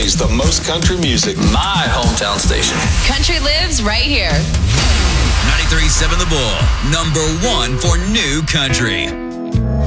plays the most country music. My hometown station. Country lives right here. 93.7 The Bull, number one for new country.